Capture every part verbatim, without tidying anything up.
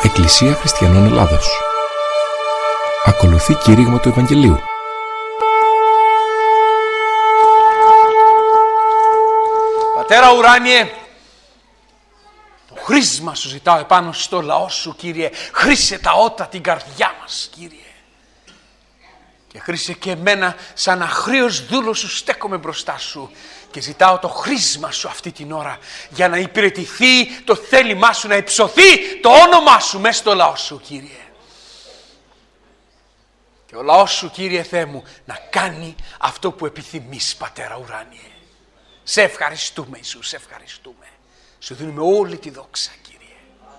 Εκκλησία Χριστιανών Ελλάδος. Ακολουθεί κήρυγμα του Ευαγγελίου. Πατέρα ουράνιε, το χρήσμα σου ζητάω επάνω στο λαό σου, Κύριε. Χρήσε τα ότα την καρδιά μας, Κύριε. Και χρήσε και εμένα σαν αχρήος δούλος σου, στέκομαι μπροστά σου και ζητάω το χρήσμα σου αυτή την ώρα για να υπηρετηθεί το θέλημά σου, να υψωθεί το όνομά σου μέσα στο λαό σου, Κύριε. Και ο λαός σου, Κύριε Θεέ μου, να κάνει αυτό που επιθυμείς, Πατέρα ουράνιε. Σε ευχαριστούμε, Ιησούς, σε ευχαριστούμε. Σου δίνουμε όλη τη δόξα, Κύριε.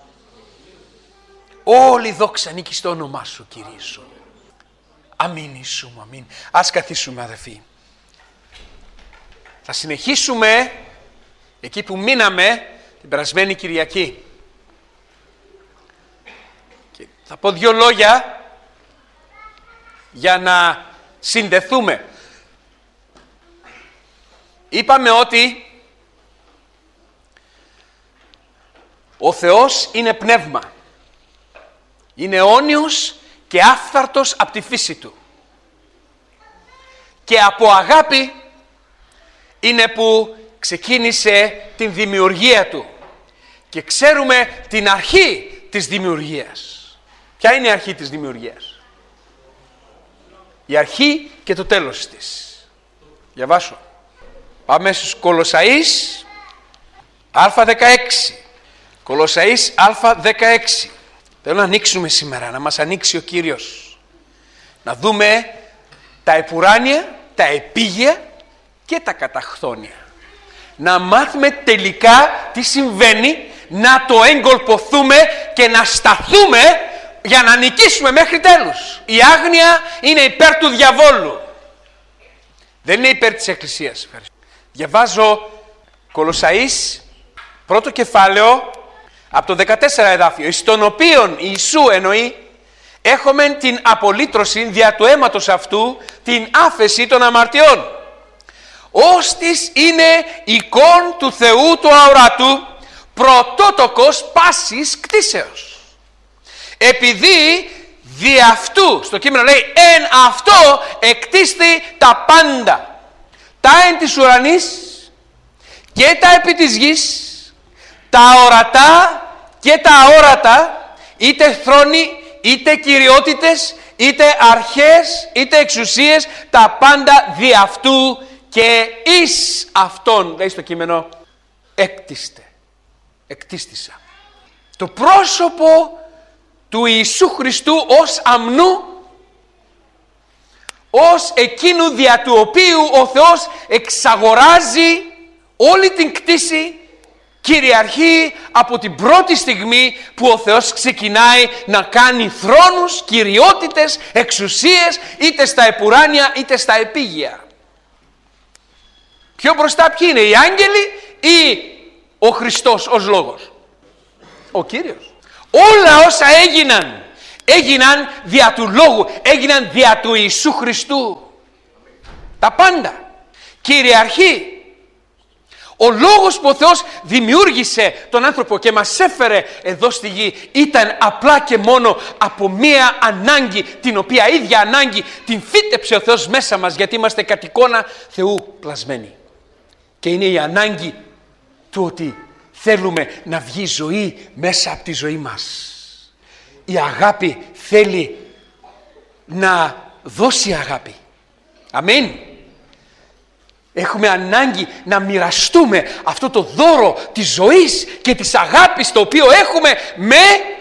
Όλη η δόξα νίκη στο όνομά σου, Κύριε Ιησού. Αμήν, Ιησού μου, αμήν. Ας καθίσουμε, αδελφοί. Θα συνεχίσουμε εκεί που μείναμε την περασμένη Κυριακή. Και θα πω δύο λόγια για να συνδεθούμε. Είπαμε ότι ο Θεός είναι πνεύμα. Είναι αιώνιος και άφθαρτος από τη φύση του. Και από αγάπη είναι που ξεκίνησε την δημιουργία του. Και ξέρουμε την αρχή της δημιουργίας. Ποια είναι η αρχή της δημιουργίας? Η αρχή και το τέλος της. Διαβάσω. Πάμε στους Κολοσσαείς Α δεκαέξι. Κολοσσαείς Α δεκαέξι. Θέλω να ανοίξουμε σήμερα, να μας ανοίξει ο Κύριος. Να δούμε τα επουράνια, τα επίγεια και τα καταχθόνια. Να μάθουμε τελικά τι συμβαίνει, να το εγκολποθούμε και να σταθούμε για να νικήσουμε μέχρι τέλους. Η άγνοια είναι υπέρ του διαβόλου. Δεν είναι υπέρ της Εκκλησίας. Διαβάζω Κολοσσαείς, πρώτο κεφάλαιο, από το δεκατέσσερα εδάφιο, εις τον οποίον Ιησού εννοεί, έχουμε την απολύτρωση δια του αίματος αυτού, την άφεση των αμαρτιών. Ώστις είναι εικόν του Θεού του αορατού, πρωτότοκος πάσης κτίσεως. Επειδή δι' αυτού, στο κείμενο λέει, εν αυτό εκτίστη τα πάντα, τα εν της ουρανής και τα επί της γης, τα ορατά και τα αόρατα, είτε θρόνοι, είτε κυριότητες, είτε αρχές, είτε εξουσίες, τα πάντα δι' αυτού και εις αυτόν, λέει στο κείμενο, έκτιστε, εκτίστησα. Το πρόσωπο του Ιησού Χριστού ως αμνού, ως εκείνου δια του οποίου ο Θεός εξαγοράζει όλη την κτήση, κυριαρχεί από την πρώτη στιγμή που ο Θεός ξεκινάει να κάνει θρόνους, κυριότητες, εξουσίες, είτε στα επουράνια είτε στα επίγεια. Πιο μπροστά ποιοι είναι, οι άγγελοι ή ο Χριστός ως λόγος? Ο Κύριος. Όλα όσα έγιναν, έγιναν δια του λόγου, έγιναν δια του Ιησού Χριστού. Τα πάντα. Κυριαρχεί. Ο λόγος που ο Θεός δημιούργησε τον άνθρωπο και μας έφερε εδώ στη γη ήταν απλά και μόνο από μία ανάγκη, την οποία ίδια ανάγκη την φύτεψε ο Θεός μέσα μας, γιατί είμαστε κατ' εικόνα Θεού πλασμένοι. Και είναι η ανάγκη του ότι θέλουμε να βγει ζωή μέσα από τη ζωή μας. Η αγάπη θέλει να δώσει αγάπη. Αμήν. Έχουμε ανάγκη να μοιραστούμε αυτό το δώρο της ζωής και της αγάπης το οποίο έχουμε με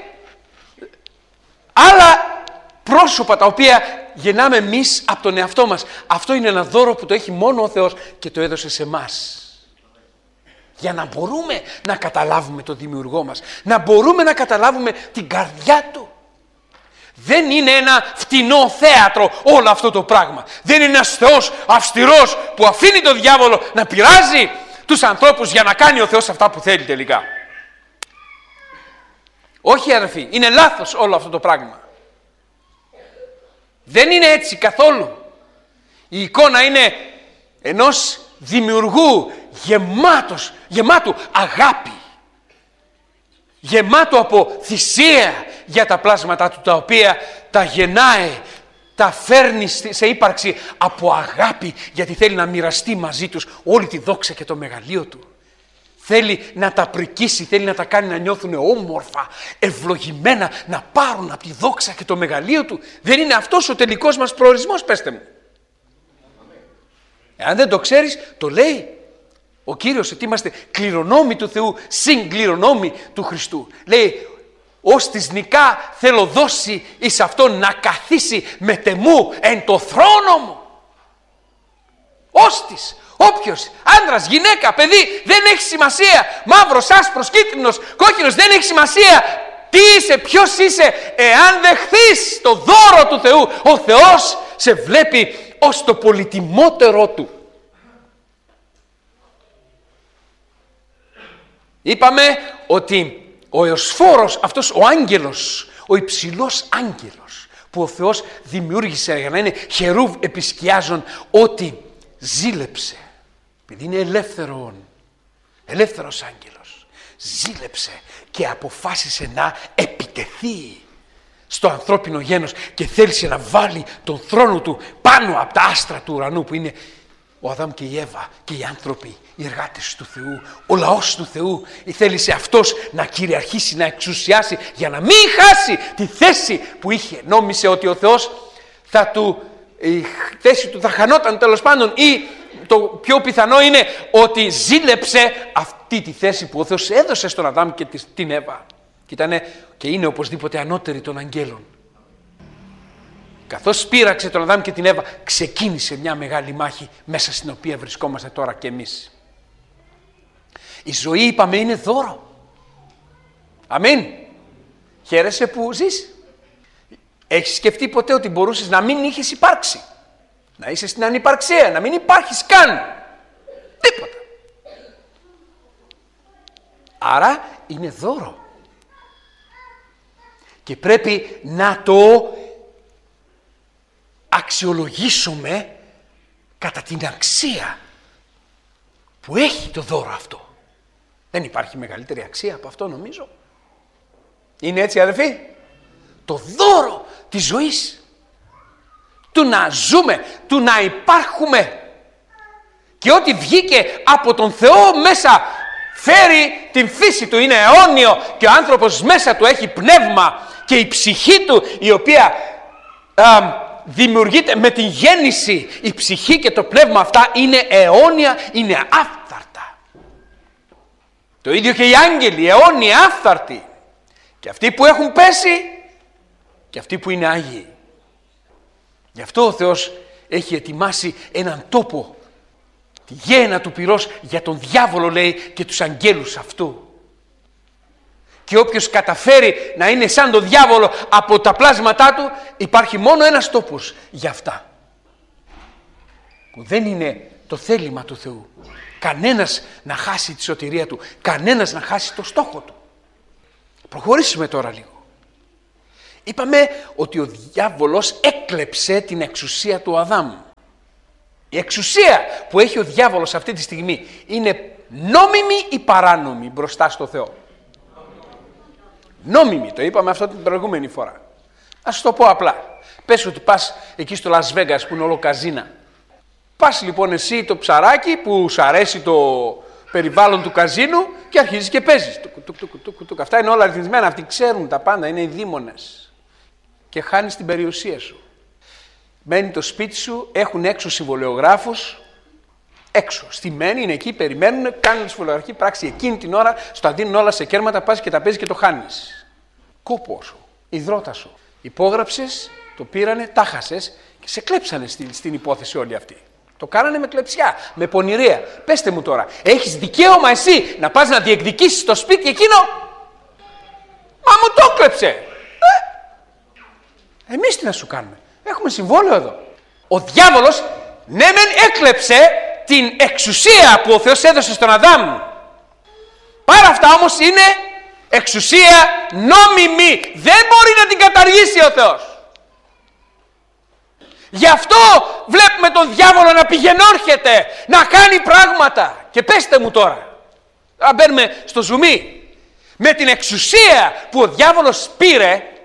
άλλα πρόσωπα τα οποία γεννάμε εμείς από τον εαυτό μας. Αυτό είναι ένα δώρο που το έχει μόνο ο Θεός και το έδωσε σε εμάς. Για να μπορούμε να καταλάβουμε το δημιουργό μας, να μπορούμε να καταλάβουμε την καρδιά του. Δεν είναι ένα φτηνό θέατρο όλο αυτό το πράγμα. Δεν είναι ένας Θεός αυστηρός που αφήνει τον διάβολο να πειράζει τους ανθρώπους για να κάνει ο Θεός αυτά που θέλει τελικά. Όχι αδερφοί, είναι λάθος όλο αυτό το πράγμα. Δεν είναι έτσι καθόλου. Η εικόνα είναι ενός δημιουργού γεμάτος, γεμάτου αγάπη. Γεμάτο από θυσία, για τα πλάσματά του, τα οποία τα γεννάει, τα φέρνει σε ύπαρξη από αγάπη, γιατί θέλει να μοιραστεί μαζί τους όλη τη δόξα και το μεγαλείο του. Θέλει να τα πρικήσει, θέλει να τα κάνει να νιώθουν όμορφα, ευλογημένα, να πάρουν από τη δόξα και το μεγαλείο του. Δεν είναι αυτός ο τελικός μας προορισμός, πέστε μου? Εάν δεν το ξέρεις, το λέει ο Κύριος ότι είμαστε κληρονόμοι του Θεού, συγκληρονόμοι του Χριστού. Λέει, ως της νικά θέλω δώσει εις αυτόν να καθίσει με τεμού εν το θρόνο μου. Ως της, όποιος, άνδρας, γυναίκα, παιδί, δεν έχει σημασία. Μαύρος, άσπρος, κίτρινος, κόκκινος, δεν έχει σημασία. Τι είσαι, ποιος είσαι, εάν δεχθείς το δώρο του Θεού, ο Θεός σε βλέπει ως το πολυτιμότερο του. Είπαμε ότι ο Εωσφόρος, αυτός ο άγγελος, ο υψηλός άγγελος που ο Θεός δημιούργησε για να είναι χερούβ επισκιάζων, ότι ζήλεψε, επειδή είναι ελεύθερον, ελεύθερος άγγελος, ζήλεψε και αποφάσισε να επιτεθεί στο ανθρώπινο γένος και θέλησε να βάλει τον θρόνο του πάνω από τα άστρα του ουρανού, που είναι ο Αδάμ και η Εύα και οι άνθρωποι, οι εργάτες του Θεού, ο λαός του Θεού. Θέλησε αυτός να κυριαρχήσει, να εξουσιάσει, για να μην χάσει τη θέση που είχε. Νόμισε ότι ο Θεός θα του, η θέση του θα χανόταν τέλος πάντων, ή το πιο πιθανό είναι ότι ζήλεψε αυτή τη θέση που ο Θεός έδωσε στον Αδάμ και την Εύα. Και, ήτανε, και είναι οπωσδήποτε ανώτερη των αγγέλων. Καθώς σπήραξε τον Αδάμ και την Εύα, ξεκίνησε μια μεγάλη μάχη μέσα στην οποία βρισκόμαστε τώρα και εμείς. Η ζωή, είπαμε, είναι δώρο. Αμήν. Χαίρεσαι που ζεις. Έχεις σκεφτεί ποτέ ότι μπορούσες να μην είχες υπάρξει? Να είσαι στην ανυπαρξία, να μην υπάρχεις καν. Τίποτα. Άρα είναι δώρο. Και πρέπει να το αξιολογήσουμε κατά την αξία που έχει το δώρο αυτό. Δεν υπάρχει μεγαλύτερη αξία από αυτό, νομίζω. Είναι έτσι, αδελφοί? Το δώρο της ζωής, του να ζούμε, του να υπάρχουμε, και ό,τι βγήκε από τον Θεό μέσα φέρει την φύση του, είναι αιώνιο, και ο άνθρωπος μέσα του έχει πνεύμα, και η ψυχή του, η οποία α, δημιουργείται με την γέννηση, η ψυχή και το πνεύμα αυτά είναι αιώνια, είναι άφθαρτα. Το ίδιο και οι άγγελοι, αιώνια, άφθαρτοι. Και αυτοί που έχουν πέσει και αυτοί που είναι άγιοι. Γι' αυτό ο Θεός έχει ετοιμάσει έναν τόπο, τη γέαινα του πυρός, για τον διάβολο, λέει, και τους αγγέλους αυτού. Και όποιος καταφέρει να είναι σαν τον διάβολο από τα πλάσματά του, υπάρχει μόνο ένας τόπος για αυτά, που δεν είναι το θέλημα του Θεού. Κανένας να χάσει τη σωτηρία του, κανένας να χάσει το στόχο του. Προχωρήσουμε τώρα λίγο. Είπαμε ότι ο διάβολος έκλεψε την εξουσία του Αδάμ. Η εξουσία που έχει ο διάβολος αυτή τη στιγμή είναι νόμιμη ή παράνομη μπροστά στο Θεό? Νόμιμη, το είπαμε αυτό την προηγούμενη φορά. Ας το πω απλά. Πες ότι πας εκεί στο Las Vegas που είναι όλο καζίνα. Πας λοιπόν εσύ το ψαράκι που σου αρέσει το περιβάλλον του καζίνου και αρχίζεις και παίζεις. Αυτά είναι όλα αριθμισμένα, αυτοί ξέρουν τα πάντα, είναι οι δήμονες. Και χάνεις την περιουσία σου. Μένει το σπίτι σου, έχουν έξω συμβολιογράφους, έξω, στημένοι, είναι εκεί, περιμένουν, κάνουν τη συμβολιογραφική πράξη εκείνη την ώρα, στο αντίνουν όλα σε κέρματα, πας και τα παίζεις και το χάνεις. Κόπο σου, υδρότα σου. Υπόγραψες, το πήρανε, τα χάσες και σε κλέψανε στην, στην υπόθεση όλη αυτή. Το κάνανε με κλεψιά, με πονηρία. Πέστε μου τώρα, έχεις δικαίωμα εσύ να πας να διεκδικήσεις το σπίτι εκείνο? Μα μου το κλέψε. Ε, εμείς τι να σου κάνουμε? Έχουμε συμβόλαιο εδώ. Ο διάβολος, ναι μεν έκλεψε την εξουσία που ο Θεός έδωσε στον Αδάμ. Παρά αυτά όμως είναι εξουσία νόμιμη. Δεν μπορεί να την καταργήσει ο Θεός. Γι' αυτό βλέπουμε τον διάβολο να πηγαινόρχεται, να κάνει πράγματα. Και πέστε μου τώρα, να μπαίνουμε στο ζουμί, με την εξουσία που ο διάβολος πήρε,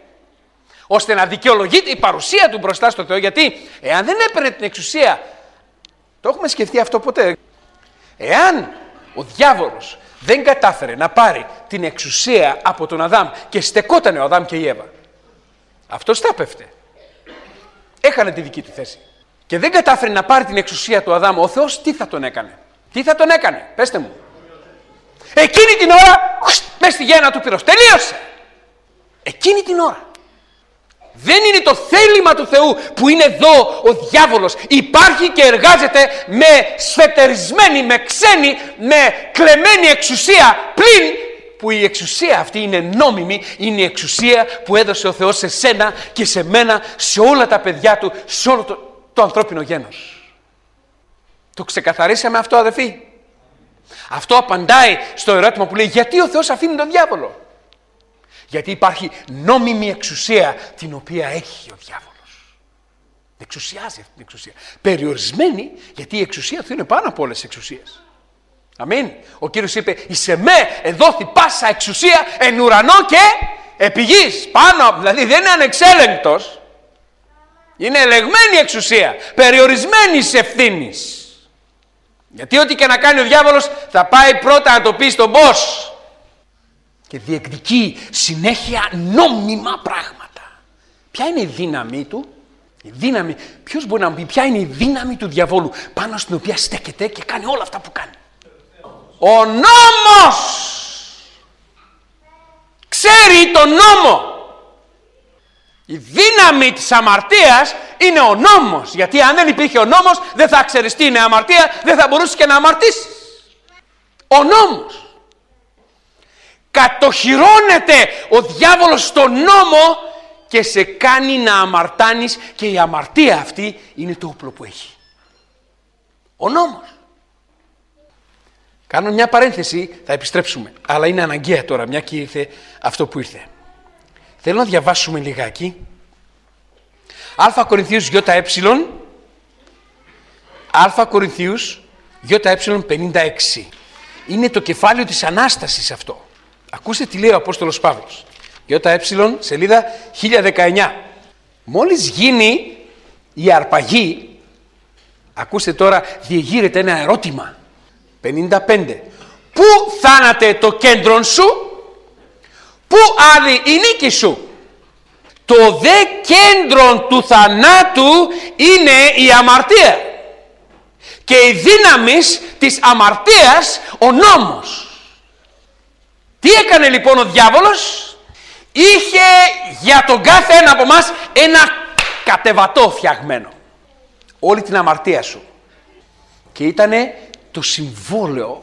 ώστε να δικαιολογείται η παρουσία του μπροστά στο Θεό. Γιατί εάν δεν έπαιρνε την εξουσία, το έχουμε σκεφτεί αυτό ποτέ, εάν ο διάβολος δεν κατάφερε να πάρει την εξουσία από τον Αδάμ και στεκότανε ο Αδάμ και η Εύα, αυτός θα πέφτε. Έχανε τη δική του θέση. Και δεν κατάφερε να πάρει την εξουσία του Αδάμ, ο Θεός τι θα τον έκανε? Τι θα τον έκανε, πέστε μου? Εκείνη την ώρα, μες στη γέννα του πυρός, τελείωσε. Εκείνη την ώρα. Δεν είναι το θέλημα του Θεού που είναι εδώ ο διάβολος. Υπάρχει και εργάζεται με σφετερισμένη, με ξένη, με κλεμμένη εξουσία, πλην που η εξουσία αυτή είναι νόμιμη, είναι η εξουσία που έδωσε ο Θεός σε σένα και σε μένα, σε όλα τα παιδιά του, σε όλο το, το ανθρώπινο γένος. Το ξεκαθαρίσαμε αυτό, αδελφοί? Αυτό απαντάει στο ερώτημα που λέει γιατί ο Θεός αφήνει τον διάβολο? Γιατί υπάρχει νόμιμη εξουσία την οποία έχει ο διάβολος. Εξουσιάζει αυτή την εξουσία. Περιορισμένη, γιατί η εξουσία του είναι πάνω από όλες τις εξουσίες. Αμήν. Ο Κύριος είπε, εις εμέ εδόθη πάσα εξουσία εν ουρανό και επί γης. Πάνω, δηλαδή δεν είναι ανεξέλεγκτος. Είναι ελεγμένη εξουσία, περιορισμένης ευθύνης. Γιατί ό,τι και να κάνει ο διάβολος θα πάει πρώτα να το πει στον boss. Και διεκδικεί συνέχεια νόμιμα πράγματα. Ποια είναι η δύναμή του? Η δύναμη, ποιος μπορεί να μου πει ποια είναι η δύναμη του διαβόλου πάνω στην οποία στέκεται και κάνει όλα αυτά που κάνει? Ο νόμος! Ξέρει τον νόμο. Η δύναμη της αμαρτίας είναι ο νόμος. Γιατί αν δεν υπήρχε ο νόμος δεν θα ξέρεις τι είναι αμαρτία, δεν θα μπορούσες και να αμαρτήσεις. Ο νόμος. Κατοχυρώνεται ο διάβολος στον νόμο και σε κάνει να αμαρτάνεις και η αμαρτία αυτή είναι το όπλο που έχει. Ο νόμος. Κάνω μια παρένθεση, θα επιστρέψουμε, αλλά είναι αναγκαία τώρα, μια και ήρθε αυτό που ήρθε. Θέλω να διαβάσουμε λιγάκι. Α Κορινθίους ΙΕ, Α Κορινθίους ΙΕ πενήντα έξι. Είναι το κεφάλαιο της Ανάστασης αυτό. Ακούστε τι λέει ο Απόστολος Παύλος. ΙΕ, σελίδα χίλια δεκαεννιά. Μόλις γίνει η αρπαγή, ακούστε τώρα, διεγείρεται ένα ερώτημα. πενήντα πέντε. Πού θάνατε το κέντρον σου? Πού άδει η νίκη σου? Το δε κέντρον του θανάτου είναι η αμαρτία. Και η δύναμης της αμαρτίας ο νόμος. Τι έκανε λοιπόν ο διάβολος? Είχε για τον κάθε ένα από μας ένα κατεβατό φτιαγμένο. Όλη την αμαρτία σου. Και ήτανε το συμβόλαιο,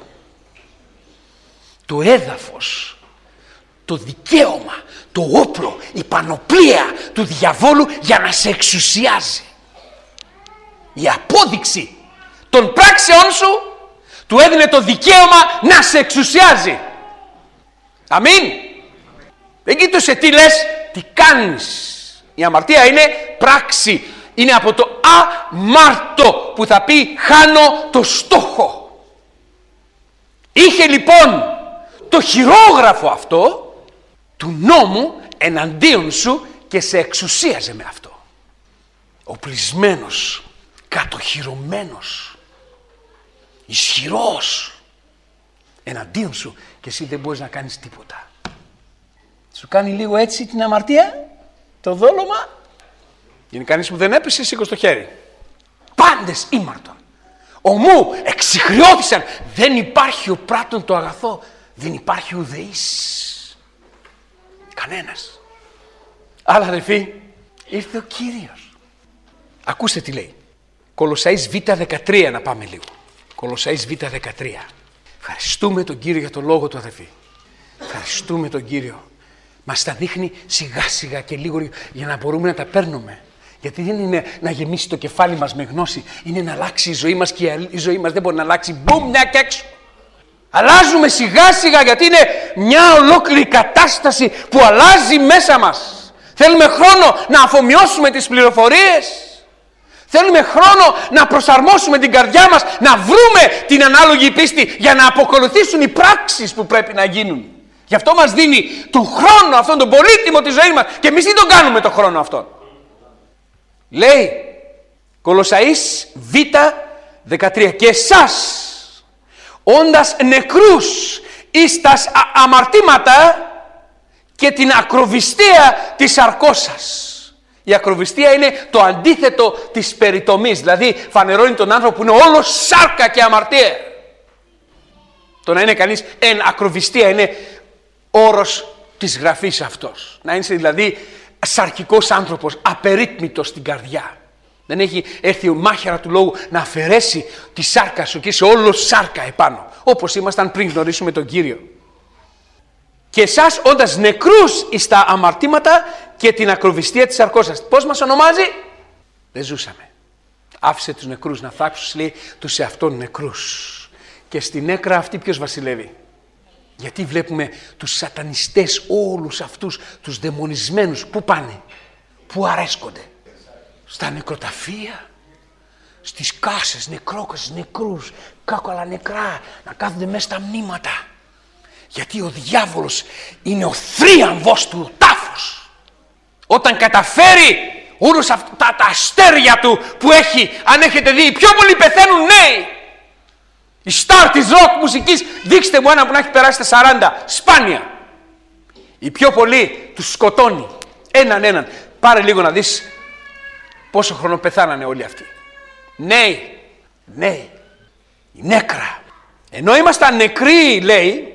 το έδαφος, το δικαίωμα, το όπλο, η πανοπλία του διαβόλου για να σε εξουσιάζει. Η απόδειξη των πράξεών σου του έδινε το δικαίωμα να σε εξουσιάζει. Αμήν. Δεν κοίτωσε τι λες, τι κάνεις. Η αμαρτία είναι πράξη. Είναι από το αμάρτο που θα πει χάνω το στόχο. Είχε λοιπόν το χειρόγραφο αυτό του νόμου εναντίον σου και σε εξουσίαζε με αυτό. Οπλισμένος, κατοχυρωμένος, ισχυρός εναντίον σου και εσύ δεν μπορείς να κάνεις τίποτα. Σου κάνει λίγο έτσι την αμαρτία, το δόλωμα. Είναι κανείς που δεν έπεσε, σήκω το χέρι. Πάντες ήμαρτον. Ομού εξιχριώθησαν. Δεν υπάρχει ο πράττων το αγαθό. Δεν υπάρχει ουδεής. Κανένας. Αλλά αδελφοί, ήρθε ο Κύριος. Ακούστε τι λέει. Κολοσσαείς Β δεκατρία να πάμε λίγο. Κολοσσαείς Β δεκατρία. Ευχαριστούμε τον Κύριο για τον λόγο του, αδελφοί. Ευχαριστούμε τον Κύριο. Μας τα δείχνει σιγά σιγά και λίγο για να μπορούμε να τα παίρνουμε. Γιατί δεν είναι να γεμίσει το κεφάλι μας με γνώση. Είναι να αλλάξει η ζωή μας και η ζωή μας δεν μπορεί να αλλάξει μπουμ μια και έξω. Αλλάζουμε σιγά σιγά γιατί είναι μια ολόκληρη κατάσταση που αλλάζει μέσα μας. Θέλουμε χρόνο να αφομοιώσουμε τις πληροφορίες. Θέλουμε χρόνο να προσαρμόσουμε την καρδιά μας, να βρούμε την ανάλογη πίστη για να αποκολουθήσουν οι πράξεις που πρέπει να γίνουν. Γι' αυτό μας δίνει τον χρόνο αυτόν, τον πολύτιμο της ζωής μας. Και εμείς τι τον κάνουμε τον χρόνο αυτόν? Λέει Κολοσσαείς Β δεκατρία, και εσάς όντας νεκρούς εις τας αμαρτήματα και την ακροβιστία της σαρκός σας. Η ακροβιστία είναι το αντίθετο της περιτομής, δηλαδή φανερώνει τον άνθρωπο που είναι όλο σάρκα και αμαρτία. Το να είναι κανείς εν ακροβιστία είναι όρος της γραφής αυτός. Να είναι δηλαδή σαρκικός άνθρωπος, απερίτμητος στην καρδιά. Δεν έχει έρθει ο μάχαιρα του λόγου να αφαιρέσει τη σάρκα σου και είσαι όλο σάρκα επάνω. Όπως ήμασταν πριν γνωρίσουμε τον Κύριο. Και εσάς όντας νεκρούς εις τα αμαρτήματα και την ακροβιστία της σαρκός σας. Πώς μας ονομάζει? Δεν ζούσαμε. Άφησε τους νεκρούς να θάξουν, λέει, τους εαυτόν νεκρούς. Και στην νέκρα αυτή ποιος βασιλεύει? Γιατί βλέπουμε τους σατανιστές όλους αυτούς, τους δαιμονισμένους, πού πάνε, πού αρέσκονται? Στα νεκροταφεία, στις κάσες, νεκρόκασες, νεκρούς, κάκολα νεκρά, να κάθονται μέσα στα μνήματα. Γιατί ο διάβολος είναι ο θρίαμβος του τάφους. Όταν καταφέρει όλους αυτά τα, τα αστέρια του που έχει, αν έχετε δει, οι πιο πολλοί πεθαίνουν νέοι. Η στάρ της ροκ μουσικής, δείξτε μου ένα που να έχει περάσει τα σαράντα, σπάνια. Οι πιο πολλοί τους σκοτώνει, έναν έναν. Πάρε λίγο να δεις πόσο χρόνο πεθάνανε όλοι αυτοί. Νέοι, νέοι, η νέκρα. Ενώ ήμασταν νεκροί, λέει,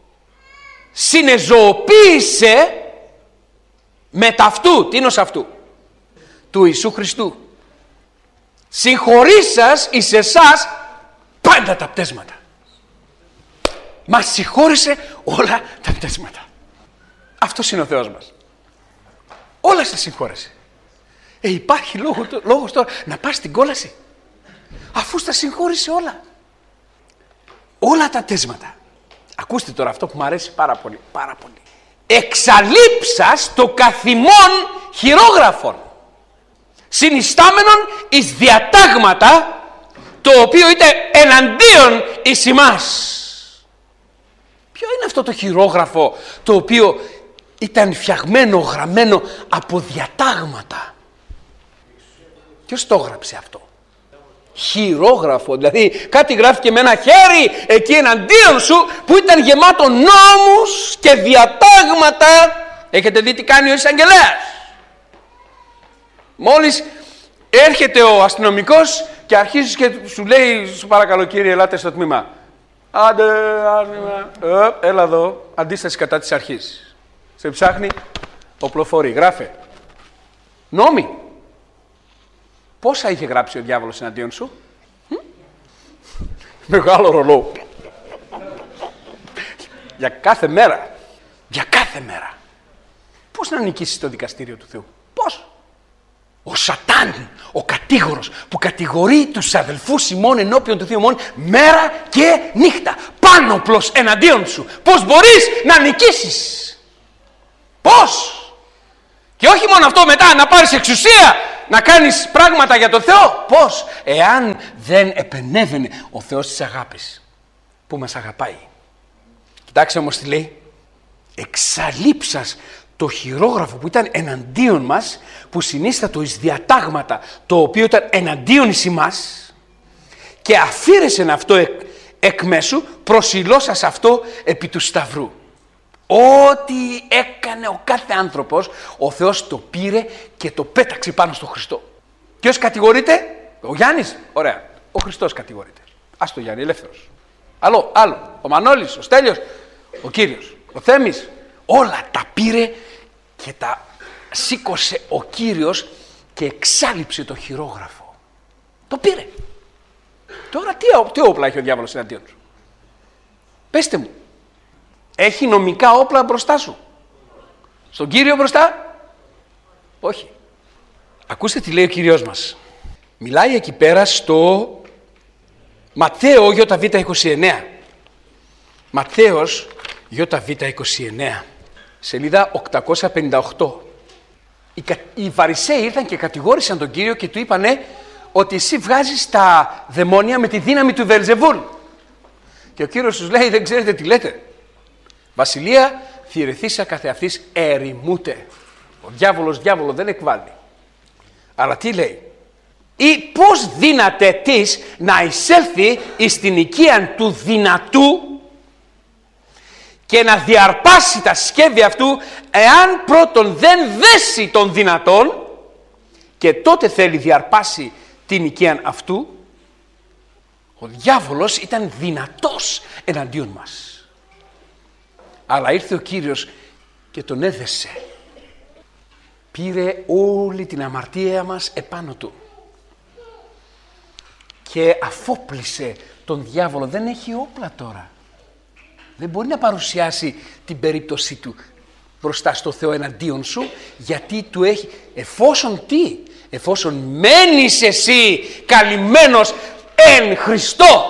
συνεζωοποίησε με ταυτού, τι είναι ως αυτού, του Ιησού Χριστού. Συγχωρήσας εις εσάς πάντα τα πτέσματα. Μας συγχώρησε όλα τα πτέσματα. Αυτός είναι ο Θεός μας. Όλα σας συγχώρεσε. Ε, υπάρχει λόγο, λόγος τώρα να πας στην κόλαση, αφού στα συγχώρησε όλα. Όλα τα πτέσματα. Ακούστε τώρα αυτό που μου αρέσει πάρα πολύ, πάρα πολύ. Εξαλείψας το καθημόν χειρόγραφον, συνιστάμενον εις διατάγματα, το οποίο είτε εναντίον εις ημάς. Ποιο είναι αυτό το χειρόγραφο το οποίο ήταν φτιαγμένο, γραμμένο από διατάγματα? Ποιος το έγραψε αυτό? Χειρόγραφο, δηλαδή κάτι γράφηκε με ένα χέρι εκεί εναντίον σου που ήταν γεμάτο νόμους και διατάγματα. Έχετε δει τι κάνει ο εισαγγελέας? Μόλις έρχεται ο αστυνομικός και αρχίζει και σου λέει, σου παρακαλώ κύριε, ελάτε στο τμήμα. Άντε, άντε, ε, έλα εδώ, αντίσταση κατά της αρχής. Σε ψάχνει, οπλοφορεί, γράφε. Νόμοι. Πόσα είχε γράψει ο διάβολος εναντίον σου? Μεγάλο ρολό. Για κάθε μέρα. Για κάθε μέρα. Πώς να νικήσεις το δικαστήριο του Θεού? Πώς? Ο Σατάν, ο κατήγορος που κατηγορεί τους αδελφούς ημών ενώπιον του Θεού ημών μέρα και νύχτα. Πάνωπλος εναντίον σου. Πώς μπορείς να νικήσεις? Πώς? Και όχι μόνο αυτό, μετά να πάρεις εξουσία, να κάνεις πράγματα για τον Θεό. Πώς? Εάν δεν επενέβαινε ο Θεός της αγάπης που μας αγαπάει. Κοιτάξτε όμως τι λέει. Εξαλείψας το χειρόγραφο που ήταν εναντίον μας, που συνίστατο εις διατάγματα, το οποίο ήταν εναντίον εις ημάς, και αφήρεσεν αυτό εκ, εκ μέσου, προσιλώσας αυτό επί του σταυρού. Ό,τι έκανε ο κάθε άνθρωπος, ο Θεός το πήρε και το πέταξε πάνω στο Χριστό. Ποιος κατηγορείται? Ο Γιάννης. Ωραία. Ο Χριστός κατηγορείται. Ας το Γιάννη, ελεύθερος. Άλλο, άλλο. Ο Μανώλης, ο Στέλιος, ο Κύριος, ο Θέμης. Όλα τα πήρε και τα σήκωσε ο Κύριος και εξάλειψε το χειρόγραφο. Το πήρε. Τώρα τι, τι όπλα έχει ο διάβολος εναντίον σου? Πέστε μου. Έχει νομικά όπλα μπροστά σου? Στον Κύριο μπροστά? Όχι. Ακούστε τι λέει ο Κύριος μας. Μιλάει εκεί πέρα στο Ματθαίο Ιβ είκοσι εννέα. Ματθαίος Ιβ είκοσι εννέα. Σελίδα οκτακόσια πενήντα οκτώ. Οι, οι Φαρισαίοι ήρθαν και κατηγόρησαν τον Κύριο και του είπανε ότι εσύ βγάζεις τα δαιμόνια με τη δύναμη του Βελζεβούλ. Και ο Κύριος τους λέει, δεν ξέρετε τι λέτε. Βασιλεία θηρεθήσα καθεαυτής ερημούται. Ο διάβολος διάβολο δεν εκβάλλει. Αλλά τι λέει? Ή πώς δύναται της να εισέλθει εις την οικία του δυνατού και να διαρπάσει τα σκεύη αυτού, εάν πρώτον δεν δέσει τον δυνατόν και τότε θέλει διαρπάσει την οικία αυτού. Ο διάβολος ήταν δυνατός εναντίον μας. Αλλά ήρθε ο Κύριος και τον έδεσε. Πήρε όλη την αμαρτία μας επάνω του. Και αφόπλησε τον διάβολο. Δεν έχει όπλα τώρα. Δεν μπορεί να παρουσιάσει την περίπτωσή του μπροστά στο Θεό εναντίον σου, γιατί του έχει, εφόσον τι, εφόσον μένεις εσύ καλυμμένος εν Χριστώ.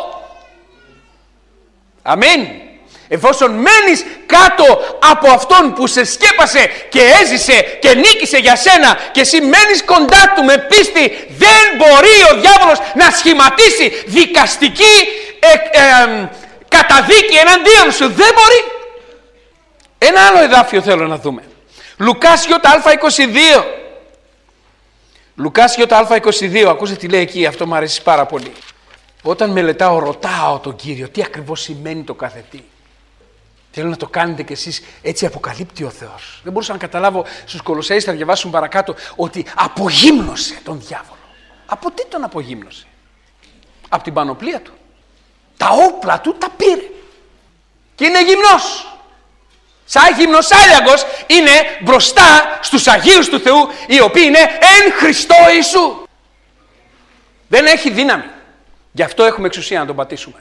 Αμήν. Εφόσον μένεις κάτω από Αυτόν που σε σκέπασε και έζησε και νίκησε για σένα και εσύ μένεις κοντά Του με πίστη, δεν μπορεί ο διάβολος να σχηματίσει δικαστική ε, ε, καταδίκη εναντίον σου. Δεν μπορεί. Ένα άλλο εδάφιο θέλω να δούμε. Λουκάς Ι είκοσι δύο. Λουκάς Ι είκοσι δύο. Ακούστε τι λέει εκεί. Αυτό μου αρέσει πάρα πολύ. Όταν μελετάω, ρωτάω τον Κύριο τι ακριβώς σημαίνει το κάθε τι. Θέλω να το κάνετε κι εσείς, έτσι αποκαλύπτει ο Θεός. Δεν μπορούσα να καταλάβω στους Κολοσσαίους, θα διαβάσουν παρακάτω, ότι απογύμνωσε τον διάβολο. Από τι τον απογύμνωσε? Από την πανοπλία του. Τα όπλα του τα πήρε. Και είναι γυμνός. Σαν γυμνοσάλιαγκος είναι μπροστά στους Αγίους του Θεού, οι οποίοι είναι εν Χριστώ Ιησού. Δεν έχει δύναμη. Γι' αυτό έχουμε εξουσία να τον πατήσουμε.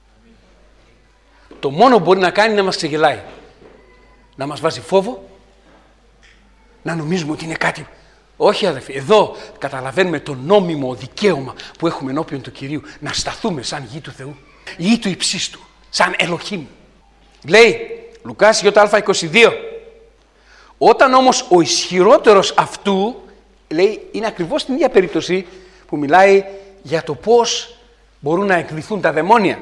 Το μόνο που μπορεί να κάνει είναι να μας ξεγελάει. Να μας βάζει φόβο. Να νομίζουμε ότι είναι κάτι. Όχι αδελφοί, εδώ καταλαβαίνουμε το νόμιμο δικαίωμα που έχουμε ενώπιον του Κυρίου. Να σταθούμε σαν γη του Θεού. Γη του υψίστου. Σαν Ελοχήμ. Λέει Λουκάς Ι είκοσι δύο. Όταν όμως ο ισχυρότερος αυτού, λέει, είναι ακριβώς την ίδια περίπτωση που μιλάει για το πώς μπορούν να εκδηθούν τα δαιμόνια.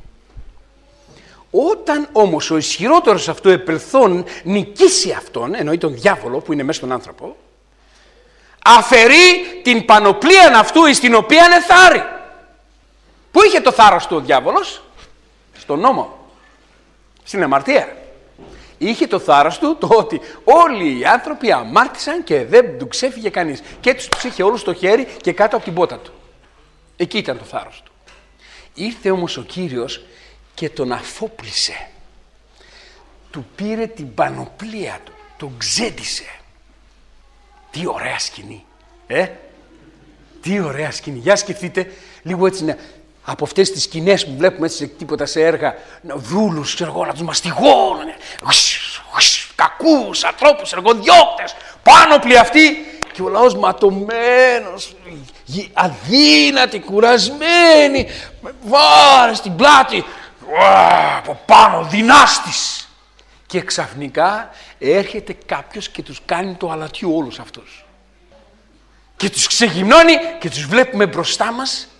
Όταν όμως ο ισχυρότερος αυτού επελθόν νικήσει αυτόν, εννοεί τον διάβολο που είναι μέσα στον άνθρωπο, αφαιρεί την πανοπλία αυτού εις την οποία εθάρρει. Πού είχε το θάρρος του ο διάβολος? Στον νόμο. Στην αμαρτία. Είχε το θάρρος του το ότι όλοι οι άνθρωποι αμάρτησαν και δεν του ξέφυγε κανείς. Και έτσι τους είχε όλους στο χέρι και κάτω από την πότα του. Εκεί ήταν το θάρρος του. Ήρθε όμως ο Κύριος και τον αφόπλησε. Του πήρε την πανοπλία του. Τον ξέντησε. Τι ωραία σκηνή. Ε? Τι ωραία σκηνή. Για σκεφτείτε λίγο έτσι να... Από αυτές τις σκηνές που βλέπουμε έτσι σε τίποτα σε έργα, δούλους, ξέρω εγώ, να τους μαστιγώνουν, κακούς ανθρώπους, εργοδιώκτες, πάνωπλοι αυτοί και ο λαός ματωμένος, αδύνατοι, κουρασμένοι, βάρε στην πλάτη, από πάνω, δυνάστης. Και ξαφνικά έρχεται κάποιος και τους κάνει το αλατιού όλους αυτούς. Και τους ξεγυμνώνει και τους βλέπουμε μπροστά μας